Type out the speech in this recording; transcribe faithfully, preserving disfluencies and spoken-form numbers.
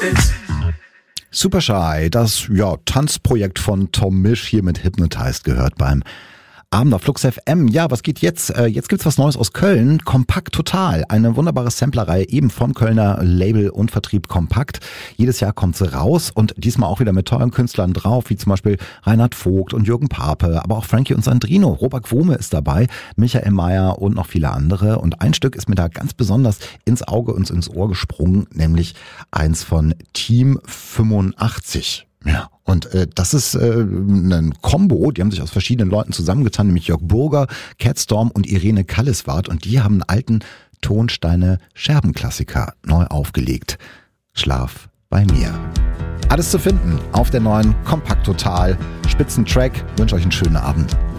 Super Shy, das ja, Tanzprojekt von Tom Misch hier mit Hypnotized gehört beim Abend auf Flux F M. Ja, was geht jetzt? Äh, jetzt gibt's was Neues aus Köln. Kompakt Total. Eine wunderbare Samplerreihe eben vom Kölner Label und Vertrieb Kompakt. Jedes Jahr kommt sie raus und diesmal auch wieder mit tollen Künstlern drauf, wie zum Beispiel Reinhard Vogt und Jürgen Pape, aber auch Frankie und Sandrino. Robert Gwome ist dabei, Michael Mayer und noch viele andere. Und ein Stück ist mir da ganz besonders ins Auge und ins Ohr gesprungen, nämlich eins von Team fünfundachtzig. Ja, und äh, das ist äh, ein Kombo, die haben sich aus verschiedenen Leuten zusammengetan, nämlich Jörg Burger, Catstorm und Irene Kalleswart, und die haben einen alten Tonsteine-Scherben-Klassiker neu aufgelegt. Schlaf bei mir. Alles zu finden auf der neuen Kompakt Total Spitzentrack. Ich wünsche euch einen schönen Abend.